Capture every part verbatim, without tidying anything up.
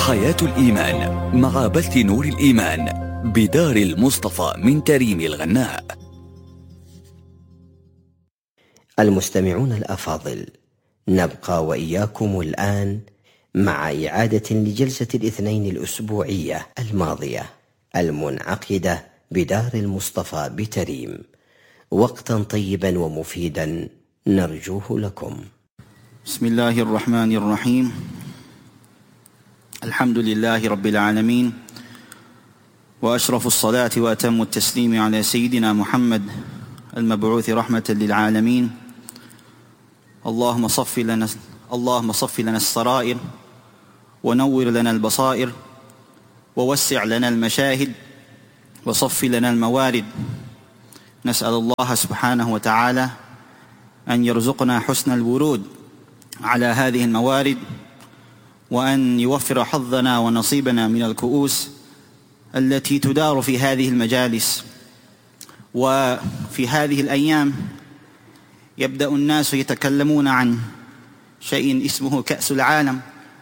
حياة الإيمان مع بث نور الإيمان بدار المصطفى من تريم الغناء. المستمعون الأفاضل، نبقى وإياكم الآن مع إعادة لجلسة الاثنين الأسبوعية الماضية المنعقدة بدار المصطفى بتريم. وقتا طيبا ومفيدا نرجوه لكم. بسم الله الرحمن الرحيم. الحمد لله رب العالمين، وأشرف الصلاة وأتم التسليم على سيدنا محمد المبعوث رحمة للعالمين. اللهم صف لنا اللهم صف لنا السرائر، ونور لنا البصائر، ووسع لنا المشاهد، وصف لنا الموارد. نسأل الله سبحانه وتعالى أن يرزقنا حسن الورود على هذه الموارد، وأن يوفر حظنا ونصيبنا من الكؤوس التي تدار في هذه المجالس. وفي هذه الأيام يبدأ الناس يتكلمون عن شيء اسمه كأس العالم،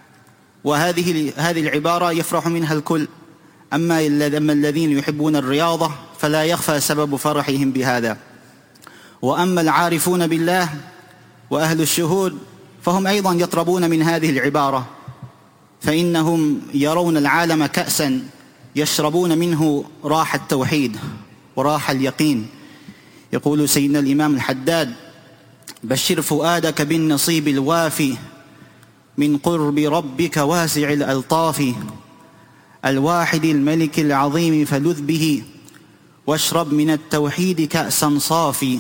وهذه هذه العبارة يفرح منها الكل، أما الذين يحبون الرياضة فلا يخفى سبب فرحهم بهذا، وأما العارفون بالله وأهل الشهود فهم أيضا يطربون من هذه العبارة، فإنهم يرون العالم كأسا يشربون منه راح التوحيد وراح اليقين. يقول سيدنا الإمام الحداد: بشر فؤادك بالنصيب الوافي من قرب ربك واسع الألطاف، الواحد الملك العظيم فلذ به، واشرب من التوحيد كأسا صافي،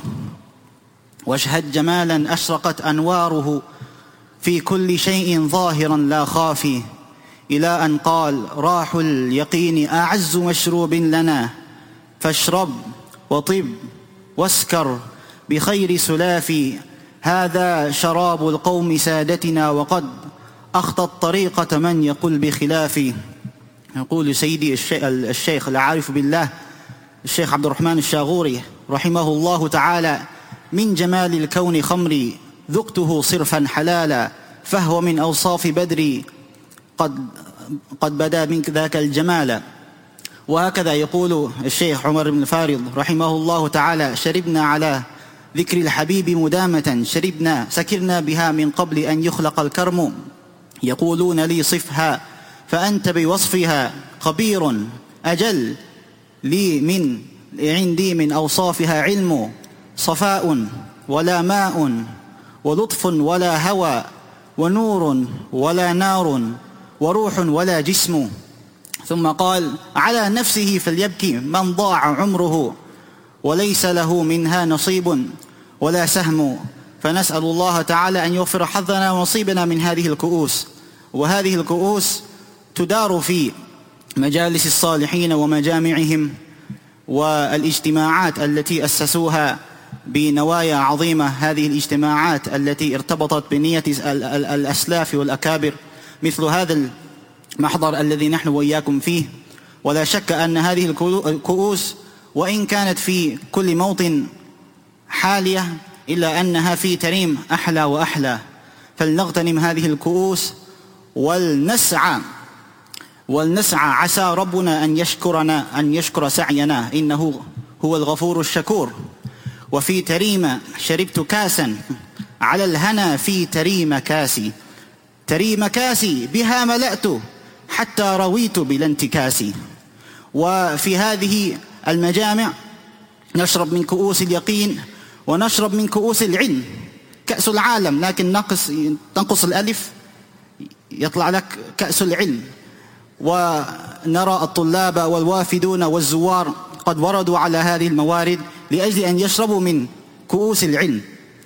واشهد جمالا أشرقت أنواره في كل شيء ظاهرا لا خافي، إلى أن قال: راح اليقين أعز مشروب لنا، فاشرب وطب واسكر بخير سلافي، هذا شراب القوم سادتنا، وقد أخطى الطريقة من يقول بخلافي. يقول سيدي الشيخ العارف بالله الشيخ عبد الرحمن الشاغوري رحمه الله تعالى: من جمال الكون خمري ذقته صرفا حلالا، فهو من أوصاف بدري قد قد بدا منك ذاك الجمال. وهكذا يقول الشيخ عمر بن فارض رحمه الله تعالى: شربنا على ذكر الحبيب مدامة، شربنا سكرنا بها من قبل أن يخلق الكرم، يقولون لي صفها فأنت بوصفها خبير، أجل لي من عندي من أوصافها علم، صفاء ولا ماء، ولطف ولا هوى، ونور ولا نار، وروح ولا جسم. ثم قال: على نفسه فليبكي من ضاع عمره، وليس له منها نصيب ولا سهم. فنسأل الله تعالى أن يغفر حظنا ونصيبنا من هذه الكؤوس. وهذه الكؤوس تدار في مجالس الصالحين ومجامعهم والاجتماعات التي أسسوها بنوايا عظيمة، هذه الاجتماعات التي ارتبطت بنية الأسلاف والأكابر، مثل هذا المحضر الذي نحن وإياكم فيه. ولا شك أن هذه الكؤوس وإن كانت في كل موطن حالية، إلا أنها في تريم أحلى وأحلى. فلنغتنم هذه الكؤوس ولنسعى ولنسعى عسى ربنا أن يشكرنا أن يشكر سعينا، إنه هو الغفور الشكور. وفي تريم شربت كاسا على الهنا، في تريم كاسي، تريم كاسي بها ملأت حتى رويت بلا انتكاسي. وفي هذه المجامع نشرب من كؤوس اليقين ونشرب من كؤوس العلم. كأس العالم، لكن نقص تنقص الألف يطلع لك كأس العلم. ونرى الطلاب والوافدون والزوار قد وردوا على هذه الموارد لأجل أن يشربوا من كؤوس العلم.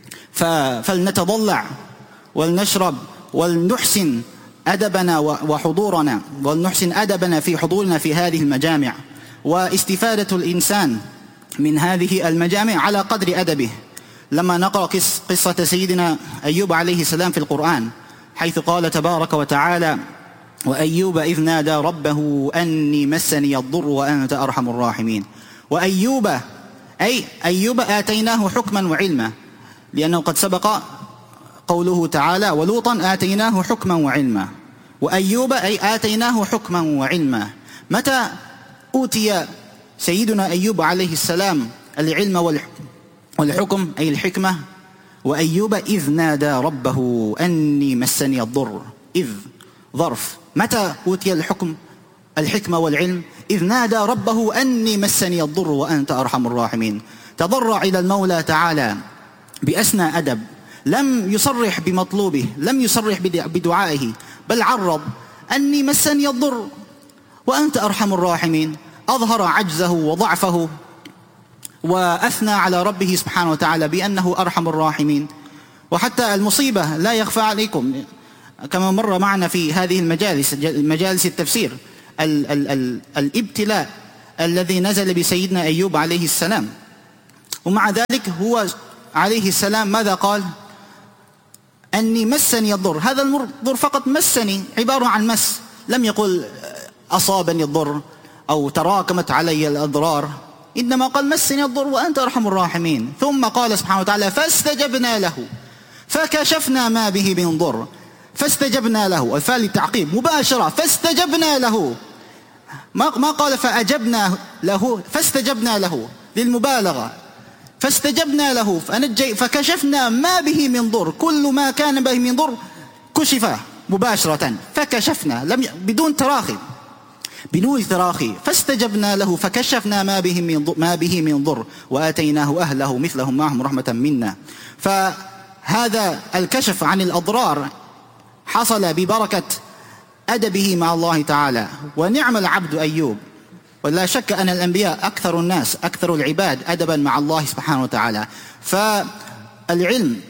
فلنتضلع ولنشرب ولنحسن أدبنا وحضورنا، ولنحسن أدبنا في حضورنا في هذه المجامع، واستفادة الإنسان من هذه المجامع على قدر أدبه. لما نقرأ قصة سيدنا أيوب عليه السلام في القرآن، حيث قال تبارك وتعالى: وأيوب إذ نادى ربه أني مسني الضر وأنت أرحم الراحمين. وأيوب أي أيوب آتيناه حكما وعلما، لأنه قد سبق قوله تعالى: ولوطا آتيناه حكما وعلما. وأيوب أي آتيناه حكما وعلما. متى أوتي سيدنا أيوب عليه السلام العلم والحكم أي الحكمة؟ وأيوب إذ نادى ربه أني مسني الضر. إذ ظرف. متى أوتي الحكم الحكمة والعلم؟ إذ نادى ربه أني مسني الضر وأنت أرحم الراحمين. تضرع إلى المولى تعالى بأسنى أدب، لم يصرح بمطلوبه، لم يصرح بدعائه، بل عرض أني مسني الضر وأنت أرحم الراحمين. أظهر عجزه وضعفه وأثنى على ربه سبحانه وتعالى بأنه أرحم الراحمين. وحتى المصيبة لا يخفى عليكم كما مر معنا في هذه المجالس مجالس التفسير، ال ال ال الابتلاء الذي نزل بسيدنا أيوب عليه السلام، ومع ذلك هو عليه السلام ماذا قال؟ أني مسني الضر. هذا الضر فقط مسني، عبارة عن مس، لم يقل أصابني الضر أو تراكمت علي الأضرار، إنما قال مسني الضر وأنت أرحم الراحمين. ثم قال سبحانه وتعالى فاستجبنا له فكشفنا ما به من ضر. فاستجبنا له، الفاء للتعقيب مباشرة، فاستجبنا له، ما ما قال فأجبنا له، فاستجبنا له للمبالغة. فاستجبنا له فنجي فكشفنا ما به من ضر، كل ما كان به من ضر كشف مباشرة. فكشفنا لم ي... بدون تراخي، بدون تراخي. فاستجبنا له فكشفنا ما به من ضر ما به من ضر وآتيناه أهله مثلهم معهم رحمة منا. فهذا الكشف عن الأضرار حصل ببركة أدبه مع الله تعالى. ونعم العبد أيوب. ولا شك أن الأنبياء أكثر الناس أكثر العباد أدبا مع الله سبحانه وتعالى. فالعلم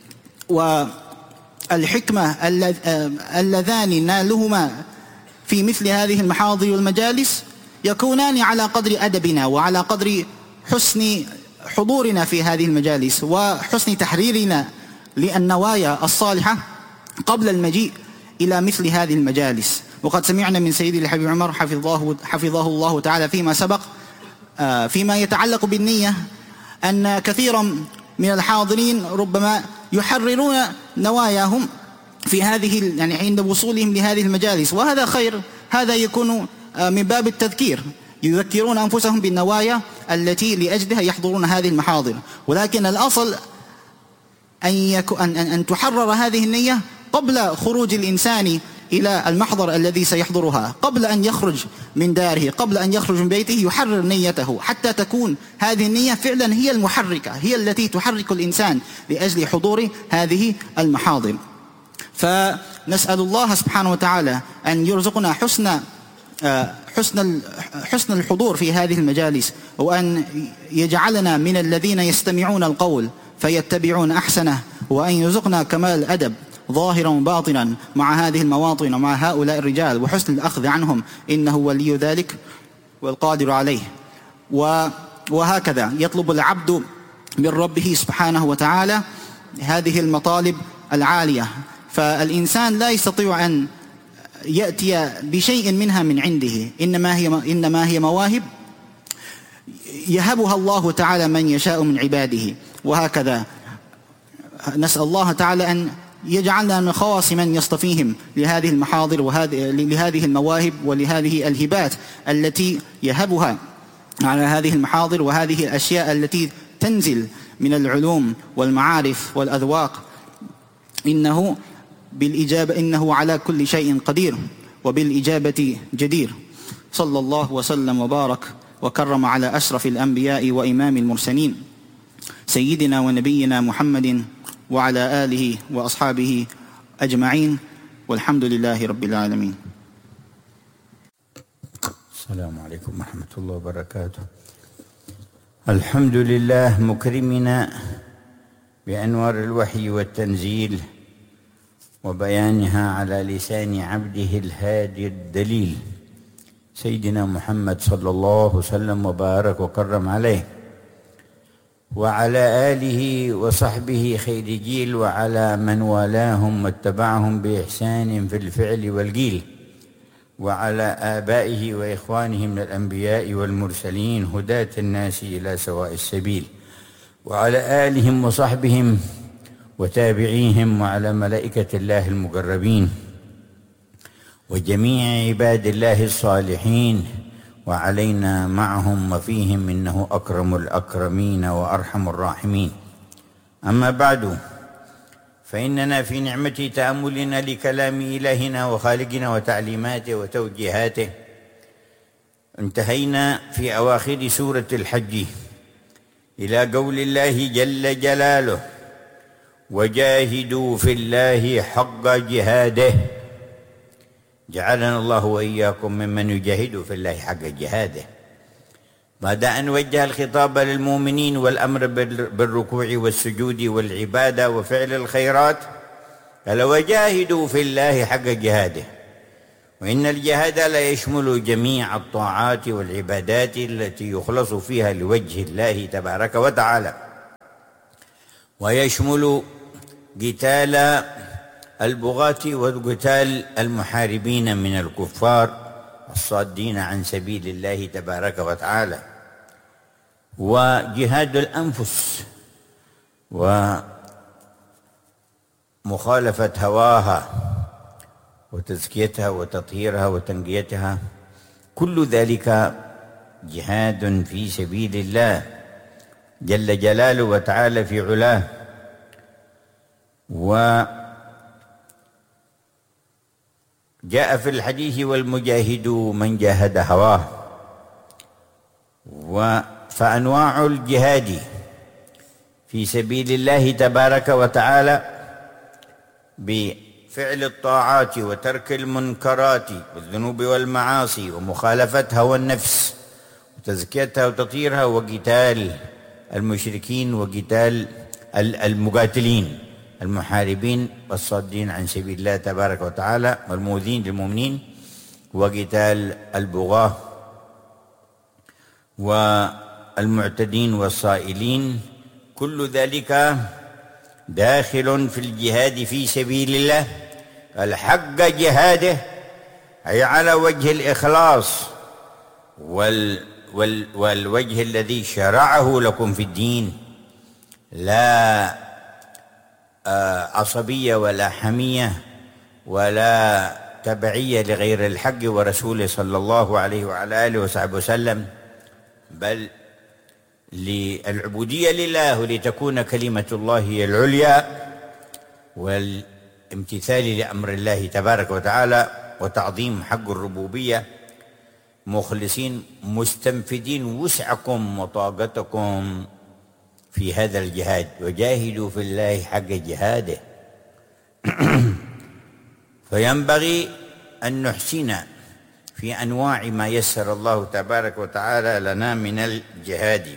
والحكمة اللذان نالهما في مثل هذه المحاضر والمجالس يكونان على قدر أدبنا وعلى قدر حسن حضورنا في هذه المجالس وحسن تحريرنا للنوايا الصالحة قبل المجيء إلى مثل هذه المجالس. وقد سمعنا من سيدي الحبيب عمر حفظه, حفظه الله تعالى فيما سبق فيما يتعلق بالنية أن كثيرا من الحاضرين ربما يحررون نواياهم في هذه يعني عند وصولهم لهذه المجالس، وهذا خير، هذا يكون من باب التذكير، يذكرون أنفسهم بالنوايا التي لأجلها يحضرون هذه المحاضر. ولكن الأصل أن, يكو أن, أن تحرر هذه النية قبل خروج الإنسان إلى المحضر الذي سيحضرها، قبل أن يخرج من داره، قبل أن يخرج من بيته يحرر نيته حتى تكون هذه النية فعلا هي المحركة، هي التي تحرك الإنسان لأجل حضور هذه المحاضر. فنسأل الله سبحانه وتعالى أن يرزقنا حسن حسن حسن الحضور في هذه المجالس، وأن يجعلنا من الذين يستمعون القول فيتبعون أحسنه، وأن يرزقنا كمال الأدب ظاهرا وباطنا مع هذه المواطن ومع هؤلاء الرجال وحسن الأخذ عنهم، إنه ولي ذلك والقادر عليه. وهكذا يطلب العبد من ربه سبحانه وتعالى هذه المطالب العالية. فالإنسان لا يستطيع أن يأتي بشيء منها من عنده، إنما هي إنما هي مواهب يهبها الله تعالى من يشاء من عباده. وهكذا نسأل الله تعالى أن يجعلنا من خواص من يصطفيهم لهذه المحاضر ولهذه المواهب ولهذه الهبات التي يهبها على هذه المحاضر، وهذه الأشياء التي تنزل من العلوم والمعارف والأذواق. إنه بالإجابة إنه على كل شيء قدير وبالإجابة جدير. صلى الله وسلم وبارك وكرم على أشرف الأنبياء وإمام المرسلين سيدنا ونبينا محمد وعلى آله وأصحابه أجمعين، والحمد لله رب العالمين. السلام عليكم ورحمة الله وبركاته. الحمد لله مكرمنا بأنوار الوحي والتنزيل وبيانها على لسان عبده الهادي الدليل سيدنا محمد صلى الله وسلم وبارك وكرم عليه، وعلى آله وصحبه خير جيل، وعلى من والاهم واتبعهم بإحسان في الفعل والقيل، وعلى آبائه وإخوانه من الأنبياء والمرسلين هداة الناس إلى سواء السبيل، وعلى آلهم وصحبهم وتابعيهم، وعلى ملائكة الله المقربين، وجميع عباد الله الصالحين، وعلينا معهم وفيهم، إنه أكرم الأكرمين وأرحم الراحمين. أما بعد، فإننا في نعمة تأملنا لكلام إلهنا وخالقنا وتعليماته وتوجيهاته انتهينا في أواخر سورة الحج إلى قول الله جل جلاله: وجاهدوا في الله حق جهاده. جعلنا الله وإياكم ممن يجاهد في الله حق جهاده. بعد أن وجه الخطاب للمؤمنين والأمر بالركوع والسجود والعبادة وفعل الخيرات، قال: وجاهدوا في الله حق جهاده. وإن الجهاد لا يشمل جميع الطاعات والعبادات التي يخلص فيها لوجه الله تبارك وتعالى، ويشمل قتال البغاة وقتال المحاربين من الكفار الصادين عن سبيل الله تبارك وتعالى، وجهاد الأنفس ومخالفة هواها وتزكيتها وتطهيرها وتنقيتها، كل ذلك جهاد في سبيل الله جل جلاله وتعالى في علاه. وجاء في الحديث: والمجاهد من جاهد هواه. فأنواع الجهاد في سبيل الله تبارك وتعالى بفعل الطاعات وترك المنكرات والذنوب والمعاصي ومخالفة هوى النفس وتزكيتها وتطهيرها، وقتال المشركين وقتال المقاتلين المحاربين والصادين عن سبيل الله تبارك وتعالى والمؤذين للمؤمنين، وقتال البغاة والمعتدين والصائلين. كل ذلك داخل في الجهاد في سبيل الله الحق جهاده، أي على وجه الإخلاص وال وال والوجه الذي شرعه لكم في الدين، لا عصبية ولا حمية ولا تبعية لغير الحق ورسوله صلى الله عليه وعلى آله وصحبه وسلم، بل للعبودية لله ولتكون كلمة الله هي العليا، والامتثال لأمر الله تبارك وتعالى وتعظيم حق الربوبية، مخلصين مستنفدين وسعكم وطاقتكم في هذا الجهاد. وجاهدوا في الله حق جهاده. فينبغي أن نحسن في أنواع ما يسر الله تبارك وتعالى لنا من الجهاد.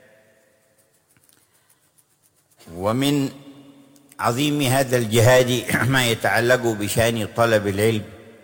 ومن عظيم هذا الجهاد ما يتعلق بشأن طلب العلم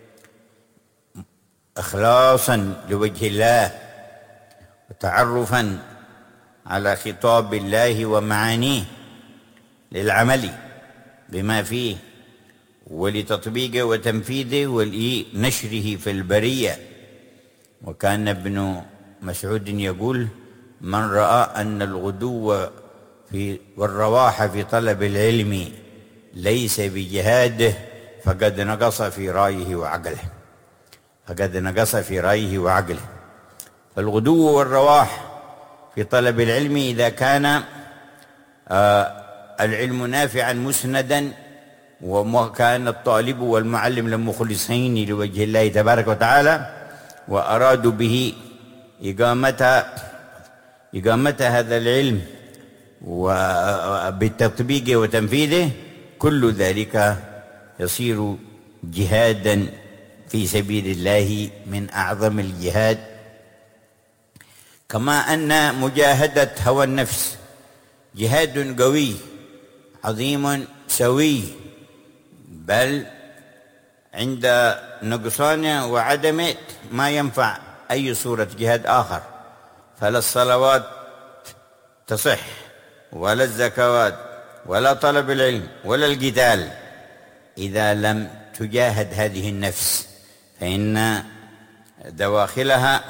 إخلاصا لوجه الله وتعرفا على خطاب الله ومعانيه للعمل بما فيه ولتطبيقه وتنفيذه ولنشره في البرية. وكان ابن مسعود يقول: من رأى أن الغدو في والرواح في طلب العلم ليس بجهاده فقد نقص في رأيه وعقله فقد نقص في رأيه وعقله. فالغدو والرواح في طلب العلم إذا كان آه العلم نافعا مسندا، وكان الطالب والمعلم لمخلصين لوجه الله تبارك وتعالى، وأرادوا به إقامة إقامة هذا العلم وبالتطبيق وتنفيذه، كل ذلك يصير جهادا في سبيل الله من أعظم الجهاد. كما أن مجاهدة هوى النفس جهاد قوي عظيم سوي، بل عند نقصانه وعدمه ما ينفع أي صورة جهاد آخر. فلا الصلوات تصح ولا الزكوات ولا طلب العلم ولا القتال إذا لم تجاهد هذه النفس، فإن دواخلها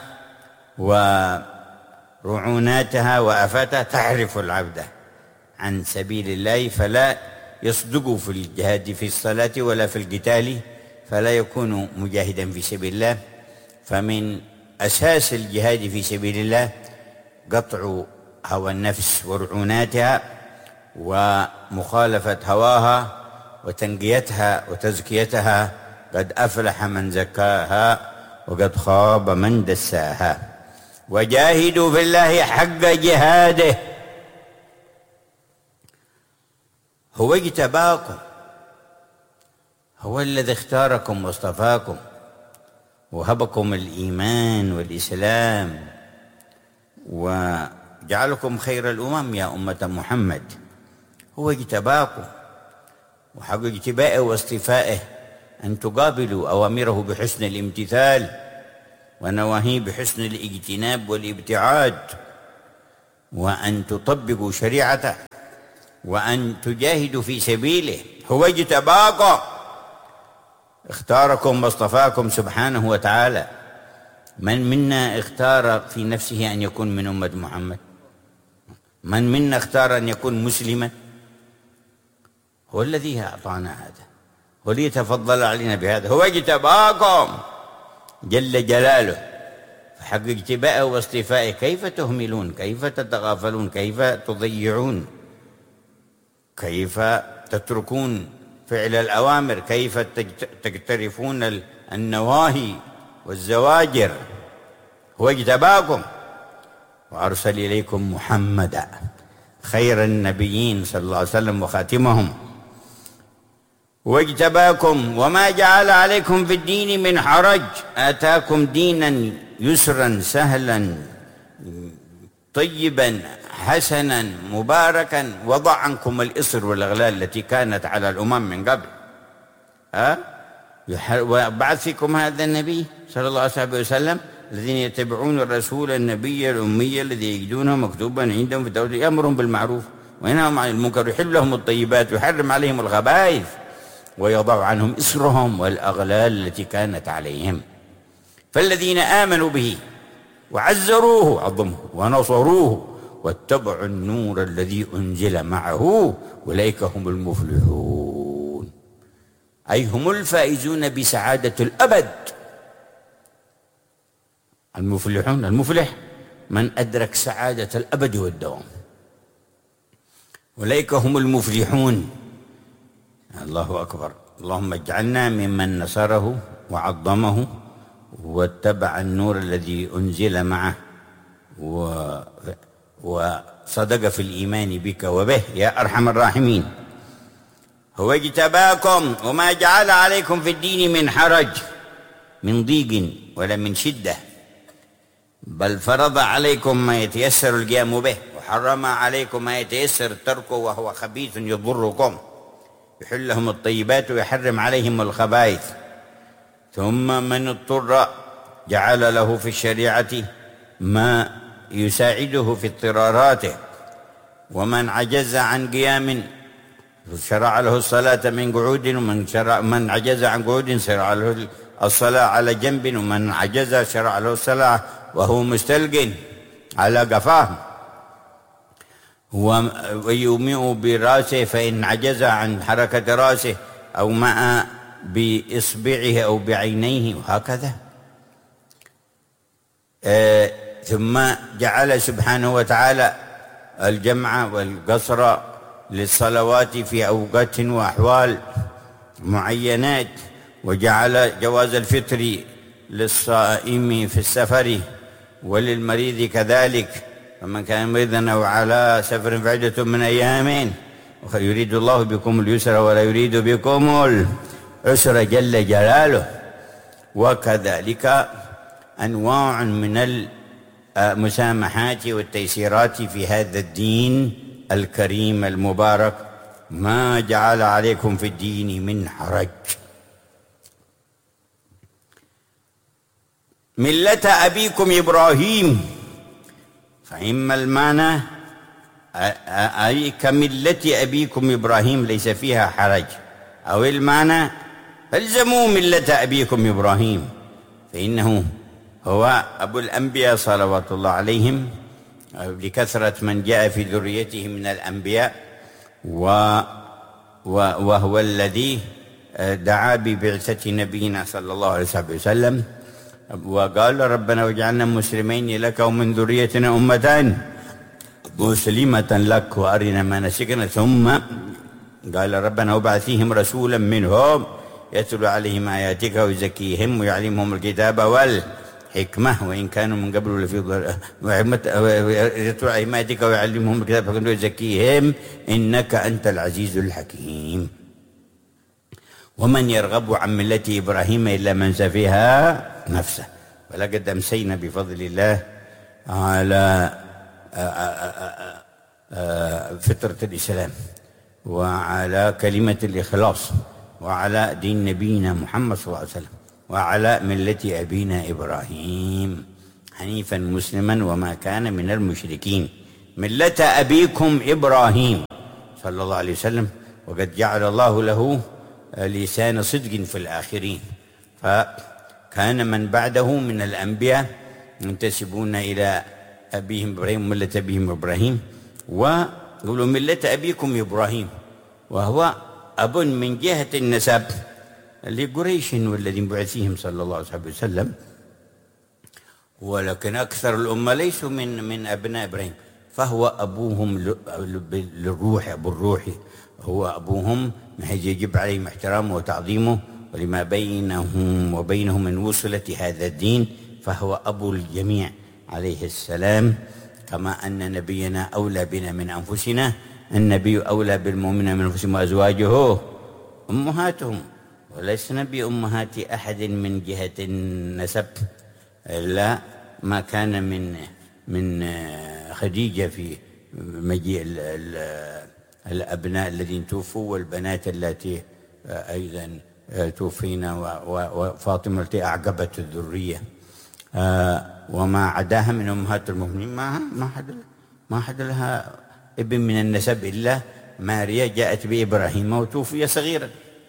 ورعوناتها وآفاتها تعرف العبد عن سبيل الله، فلا يصدق في الجهاد في الصلاة ولا في القتال، فلا يكون مجاهدا في سبيل الله. فمن أساس الجهاد في سبيل الله قطع هوى النفس ورعوناتها ومخالفة هواها وتنقيتها وتزكيتها. قد أفلح من زكاها وقد خاب من دساها. وجاهدوا في الله حق جهاده. هو اجتباكم، هو الذي اختاركم واصطفاكم وهبكم الإيمان والإسلام وجعلكم خير الأمم يا أمة محمد. هو اجتباكم، وحق اجتبائه واصطفائه أن تقابلوا أوامره بحسن الامتثال ونواهيه بحسن الاجتناب والابتعاد، وأن تطبقوا شريعته، وأن تجاهدوا في سبيله. هو اجتباكم، اختاركم واصطفاكم سبحانه وتعالى. من منا اختار في نفسه أن يكون من أمة محمد؟ من منا اختار أن يكون مسلما؟ هو الذي أعطانا هذا، هو الذي تفضل علينا بهذا. هو اجتباكم جل جلاله. فحق اجتبائه واصطفائه كيف تهملون؟ كيف تتغافلون؟ كيف تضيعون؟ كيف تتركون فعل الأوامر؟ كيف تقترفون النواهي والزواجر؟ هو اجتباكم وأرسل إليكم محمدا خير النبيين صلى الله عليه وسلم وخاتمهم. واجتباكم وما جعل عليكم في الدين من حرج، آتاكم دينا يسرا سهلا طيبا حسنا مباركا، وضع عنكم الإصر والأغلال التي كانت على الأمم من قبل. ها وبعث فيكم هذا النبي صلى الله عليه وسلم الذين يتبعون الرسول النبي الأمي الذي يجدونه مكتوبا عندهم في التوراة يأمرهم بالمعروف وينهاهم عن المنكر ويحل لهم الطيبات ويحرم عليهم الخبائث ويضع عنهم إصرهم والأغلال التي كانت عليهم. فالذين آمنوا به وعزروه عظموه ونصروه واتبعوا النور الذي أنزل معه أولئك هم المفلحون، أي هم الفائزون بسعادة الأبد. المفلحون، المفلح من أدرك سعادة الأبد والدوام، أولئك هم المفلحون. الله أكبر. اللهم اجعلنا ممن نصره وعظمه واتبع النور الذي أنزل معه و... وصدق في الإيمان بك وبه يا أرحم الراحمين. هو اجتباكم وما جعل عليكم في الدين من حرج، من ضيق ولا من شدة، بل فرض عليكم ما يتيسر القيام به وحرم عليكم ما يتيسر تركه وهو خبيث يضركم، يحل لهم الطيبات ويحرم عليهم الخبائث. ثم من اضطر جعل له في الشريعة ما يساعده في اضطراراته، ومن عجز عن قيام شرع له الصلاة من قعود، ومن شرع من عجز عن قعود شرع له الصلاة على جنب، ومن عجز شرع له الصلاة وهو مستلق على قفاه، ويومئ براسه فإن عجز عن حركة راسه أو مع بإصبعه أو بعينيه، وهكذا. آه ثم جعل سبحانه وتعالى الجمع والقصر للصلوات في أوقات وأحوال معينات، وجعل جواز الفطر للصائم في السفر وللمريض كذلك، فمن كان مريضا أو على سفر فعدة من أيام، يريد الله بكم اليسر ولا يريد بكم العسر جل جلاله. وكذلك أنواع من المسامحات والتيسيرات في هذا الدين الكريم المبارك. ما جعل عليكم في الدين من حرج. ملة أبيكم إبراهيم، فإما المعنى أي كملة أبيكم إبراهيم ليس فيها حرج، أو المعنى فالزموا ملة أبيكم إبراهيم فإنه هو أبو الأنبياء صلوات الله عليهم، لكثرة من جاء في ذريته من الأنبياء، وهو الذي دعا ببعثة نبينا صلى الله عليه وسلم وقال ربنا واجعلنا مسلمين لك ومن ذريتنا أمة مسلمة لك وأرنا مناسكنا، ثم قال ربنا وابعث فيهم رسولا منهم يتلو عليهم آياتك ويزكيهم ويعلمهم الكتاب والحكمة وإن كانوا من قبل لفي ضلال، يتلو عليهم آياتك ويعلمهم الكتاب ويزكيهم إنك أنت العزيز الحكيم. ومن يرغب عن ملة إبراهيم إلا من سفيها نفسه. ولقد أمسينا بفضل الله على فطرة الإسلام وعلى كلمة الإخلاص وعلى دين نبينا محمد صلى الله عليه وسلم وعلى ملة أبينا إبراهيم حنيفا مسلما وما كان من المشركين، ملة أبيكم إبراهيم صلى الله عليه وسلم. وقد جعل الله له لسان صدق في الآخرين، فكان من بعده من الأنبياء ينتسبون إلى أبيهم إبراهيم ملة أبيهم إبراهيم، ويقولوا ملة أبيكم إبراهيم وهو أب من جهة النسب لقريش والذين بعث فيهم صلى الله عليه وسلم، ولكن أكثر الأمة ليسوا من من أبناء إبراهيم، فهو أبوهم للروح بالروح، هو أبوهم من حيث يجب عليهم احترامه وتعظيمه ولما بينهم وبينه من وصلة هذا الدين، فهو أبو الجميع عليه السلام. كما أن نبينا أولى بنا من أنفسنا، النبي أولى بالمؤمنين من أنفسهم وأزواجه أمهاتهم، وليس نبي أمهات أحد من جهة النسب إلا ما كان من من خديجة في مجيء الأبناء الذين توفوا والبنات التي أيضا توفينا وفاطمة التي أعقبت الذرية، وما عداها من أمهات المؤمنين ما ما حد ما حد لها ابن من النسب إلا ماريا جاءت بإبراهيم وتوفي صغيرا،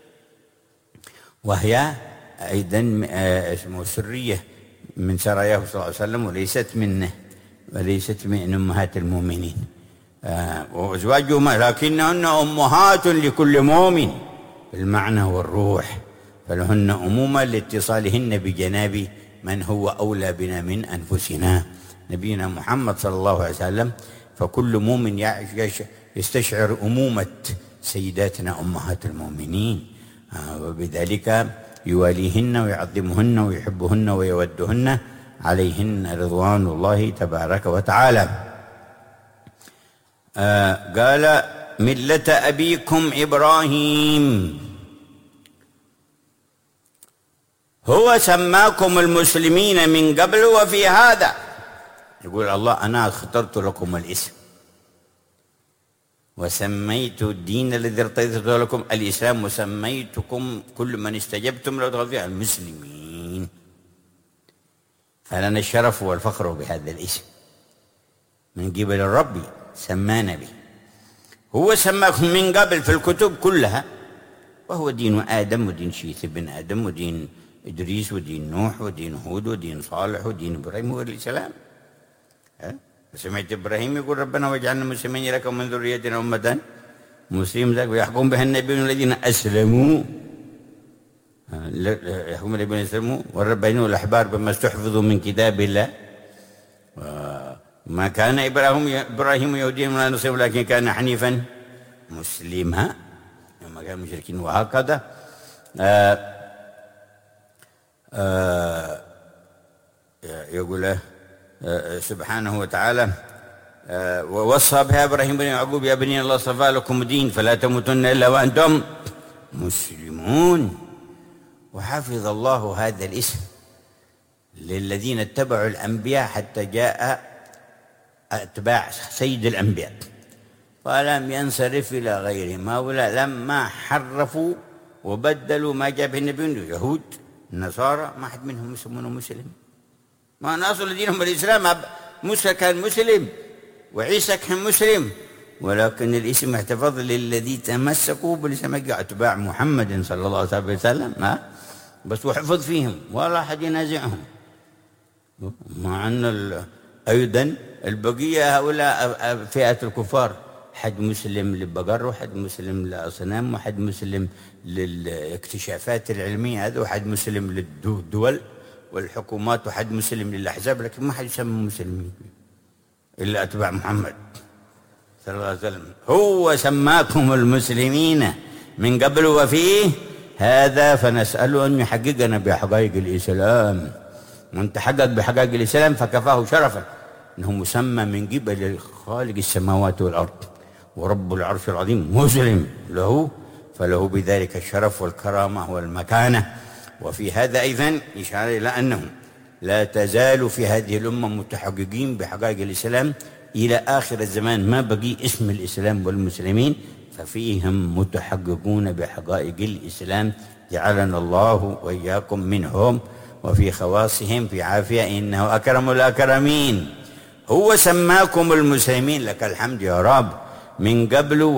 وهي أيضا اسمه سرية من سراياه صلى الله عليه وسلم وليست منه وليست من أمهات المؤمنين، وأزواجهما لكنهن أمهات لكل مؤمن بالمعنى والروح، فلهن أمومة لاتصالهن بجناب من هو أولى بنا من أنفسنا نبينا محمد صلى الله عليه وسلم. فكل مؤمن يستشعر أمومة سيداتنا أمهات المؤمنين، وبذلك يواليهن ويعظمهن ويحبهن ويودهن عليهن رضوان الله تبارك وتعالى. قال ملة أبيكم إبراهيم، هو سماكم المسلمين من قبل وفي هذا. يقول الله أنا اخترت لكم الاسم وسميت الدين الذي ارتضيته لكم الإسلام، وسميتكم كل من استجبتم له فيها المسلمين، فلنا الشرف والفخر بهذا الاسم من قبل الرب سمانا به. هو سماكم من قبل في الكتب كلها، وهو دين آدم ودين شيث بن آدم ودين إدريس ودين نوح ودين هود ودين صالح ودين إبراهيم هو الإسلام. سمعت إبراهيم يقول ربنا واجعلنا مسلمين لك ومن ذريتنا أمة مسلم لك ويحكم بها النبيون الذين أسلموا يحكم النبيون أسلموا والربانيون والأحبار بما استحفظوا من كتاب الله. ما كان إبراهيم إبراهيم يهوديا ولا نصير ولكن كان حنيفا مسلما ما كان مشركين. وهكذا آآ آآ يقول سبحانه وتعالى ووصى بها إبراهيم بن يعقوب يا بني الله اصطفى لكم الدين فلا تموتن إلا وأنتم مسلمون. وحفظ الله هذا الاسم للذين اتبعوا الأنبياء حتى جاء أتباع سيد الأنبياء فلم ينصرف إلى غيرهم. هؤلاء لما حرفوا وبدلوا ما جاء به النبي اليهود النصارى ما حد منهم يسمونه مسلم، ما ناصل دينهم الإسلام. موسى كان مسلم وعيسى كان مسلم، ولكن الاسم احتفظ للذي تمسكوا بالاسم أتباع محمد صلى الله عليه وسلم ما بس وحفظ فيهم ولا أحد ينازعهم. مع أن أيضا البقية هؤلاء فئة الكفار حد مسلم للبقر، وحد مسلم للأصنام، وحد مسلم للاكتشافات العلمية هذا، وحد مسلم للدول والحكومات، وحد مسلم للأحزاب، لكن ما حد يسمى مسلمين إلا أتباع محمد صلى الله عليه وسلم. هو سماكم المسلمين من قبل وفيه هذا، فنسأله أن يحققنا بحقائق الإسلام، وأن تحقق بحقائق الإسلام فكفاه شرفا أنه مسمى من قبل خالق السماوات والأرض ورب العرش العظيم مسلم له، فله بذلك الشرف والكرامة والمكانة. وفي هذا أيضا إشارة إلى أنه لا تزال في هذه الأمة متحققين بحقائق الإسلام إلى آخر الزمان، ما بقي اسم الإسلام والمسلمين، ففيهم متحققون بحقائق الإسلام، جعلنا الله وإياكم منهم، وفي خواصهم في عافية، إنه أكرم الأكرمين. هو سماكم المسلمين، لك الحمد يا رب، من قبل